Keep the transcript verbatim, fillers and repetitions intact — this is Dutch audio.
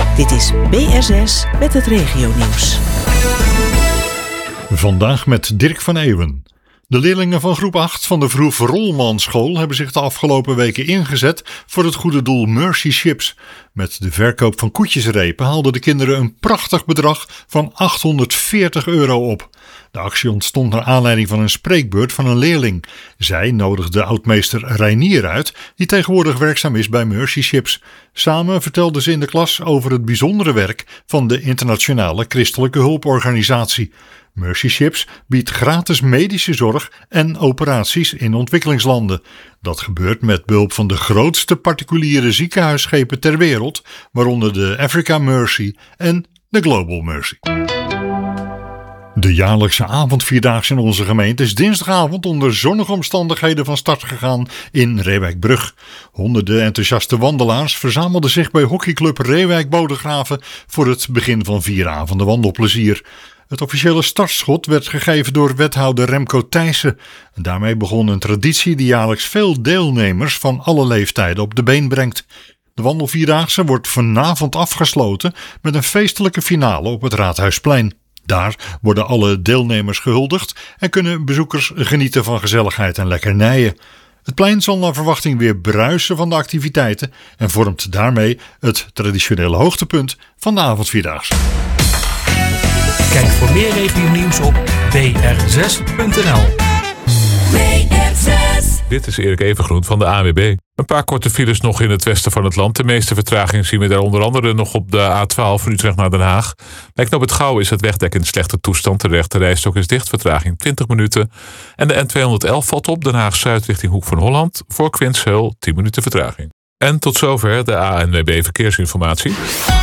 Dit is B R zes met het regionieuws. Vandaag met Dirk van Eeuwen. De leerlingen van groep acht van de Vroef Rolmanschool hebben zich de afgelopen weken ingezet voor het goede doel Mercy Ships. Met de verkoop van koetjesrepen haalden de kinderen een prachtig bedrag van achthonderdveertig euro op. De actie ontstond naar aanleiding van een spreekbeurt van een leerling. Zij nodigde oudmeester Reinier uit, die tegenwoordig werkzaam is bij Mercy Ships. Samen vertelden ze in de klas over het bijzondere werk van de internationale christelijke hulporganisatie. Mercy Ships biedt gratis medische zorg en operaties in ontwikkelingslanden. Dat gebeurt met behulp van de grootste particuliere ziekenhuisschepen ter wereld, waaronder de Africa Mercy en de Global Mercy. De jaarlijkse avondvierdaagse in onze gemeente is dinsdagavond onder zonnige omstandigheden van start gegaan in Reeuwijkbrug. Honderden enthousiaste wandelaars verzamelden zich bij hockeyclub Reeuwijk Bodegraven voor het begin van vier avonden wandelplezier. Het officiële startschot werd gegeven door wethouder Remco Thijssen. En daarmee begon een traditie die jaarlijks veel deelnemers van alle leeftijden op de been brengt. De wandelvierdaagse wordt vanavond afgesloten met een feestelijke finale op het Raadhuisplein. Daar worden alle deelnemers gehuldigd en kunnen bezoekers genieten van gezelligheid en lekkernijen. Het plein zal naar verwachting weer bruisen van de activiteiten en vormt daarmee het traditionele hoogtepunt van de avondvierdaagse. Kijk voor meer regionieuws op b r zes punt n l. B R zes. Dit is Erik Evengroen van de A N W B. Een paar korte files nog in het westen van het land. De meeste vertraging zien we daar onder andere nog op de A twaalf van Utrecht naar Den Haag. Bij Knoop het Gouw is het wegdek in slechte toestand. De rechterrijstok is dicht, vertraging twintig minuten. En de N tweehonderdelf valt op, Den Haag-Zuid richting Hoek van Holland. Voor Quintsheul tien minuten vertraging. En tot zover de A N W B Verkeersinformatie.